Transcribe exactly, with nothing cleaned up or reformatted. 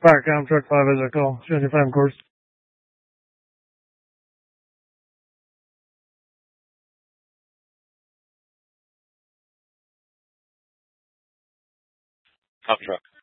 Firecom Truck five is a call. seventy-five course. Tough truck.